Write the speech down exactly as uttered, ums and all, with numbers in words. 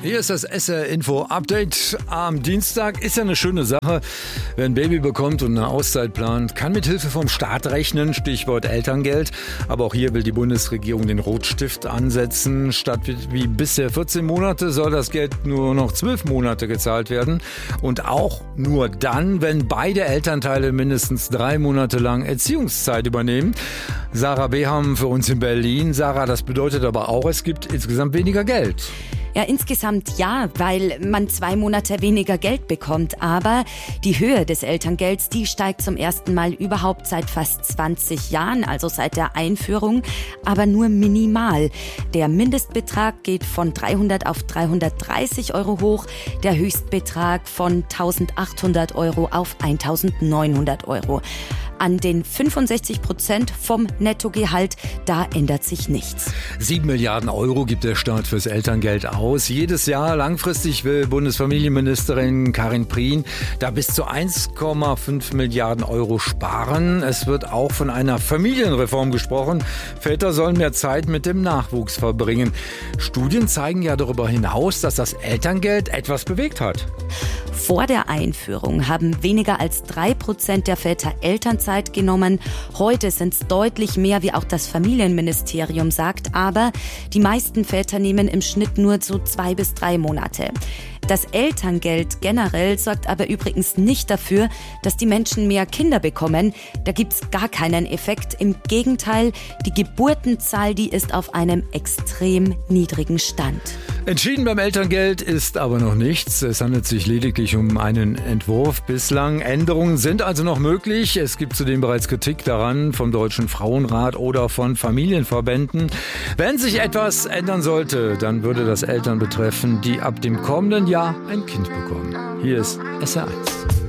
Hier ist das S R Info Update. Am Dienstag ist ja eine schöne Sache. Wer ein Baby bekommt und eine Auszeit plant, kann mit Hilfe vom Staat rechnen. Stichwort Elterngeld. Aber auch hier will die Bundesregierung den Rotstift ansetzen. Statt wie bisher vierzehn Monate soll das Geld nur noch zwölf Monate gezahlt werden. Und auch nur dann, wenn beide Elternteile mindestens drei Monate lang Erziehungszeit übernehmen. Sarah Beham für uns in Berlin. Sarah, das bedeutet aber auch, es gibt insgesamt weniger Geld. Ja, insgesamt ja, weil man zwei Monate weniger Geld bekommt. Aber die Höhe des Elterngelds, die steigt zum ersten Mal überhaupt seit fast zwanzig Jahren, also seit der Einführung, aber nur minimal. Der Mindestbetrag geht von dreihundert auf dreihundertdreißig Euro hoch, der Höchstbetrag von eintausendachthundert Euro auf eintausendneunhundert Euro. An den fünfundsechzig Prozent vom Nettogehalt, da ändert sich nichts. Sieben Milliarden Euro gibt der Staat fürs Elterngeld aus. Jedes Jahr langfristig will Bundesfamilienministerin Karin Prien da bis zu eins Komma fünf Milliarden Euro sparen. Es wird auch von einer Familienreform gesprochen. Väter sollen mehr Zeit mit dem Nachwuchs verbringen. Studien zeigen ja darüber hinaus, dass das Elterngeld etwas bewegt hat. Vor der Einführung haben weniger als drei Prozent der Väter Elternzeit genommen. Heute sind es deutlich mehr, wie auch das Familienministerium sagt. Aber die meisten Väter nehmen im Schnitt nur so zwei bis drei Monate. Das Elterngeld generell sorgt aber übrigens nicht dafür, dass die Menschen mehr Kinder bekommen. Da gibt's gar keinen Effekt. Im Gegenteil, die Geburtenzahl, die ist auf einem extrem niedrigen Stand. Entschieden beim Elterngeld ist aber noch nichts. Es handelt sich lediglich um einen Entwurf bislang. Änderungen sind also noch möglich. Es gibt zudem bereits Kritik daran vom Deutschen Frauenrat oder von Familienverbänden. Wenn sich etwas ändern sollte, dann würde das Eltern betreffen, die ab dem kommenden Jahr ein Kind bekommen. Hier ist S R eins.